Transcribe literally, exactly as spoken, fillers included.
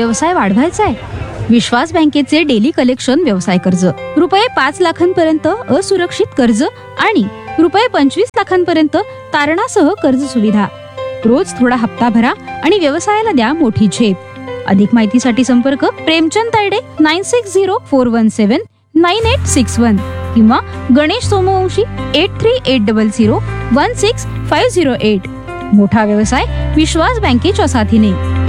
व्यवसाय वाढवायचा आहे? विश्वास बँकेचे डेली कलेक्शन व्यवसाय कर्ज, रुपये पाच लाखांपर्यंत असुरक्षित कर्ज आणि रुपये पंचवीस लाखांपर्यंत तारणासह कर्ज सुविधा. रोज थोडा हप्ता भरा आणि व्यवसायाला द्या मोठी झेप. अधिक माहितीसाठी संपर्क Premchand Tayde nine six zero four one सेवन नाईन एट सिक्स वन किंवा Ganesh Somvanshi eight three eight double zero one six five zero eight. मोठा व्यवसाय विश्वास बँकेच्या साथीने.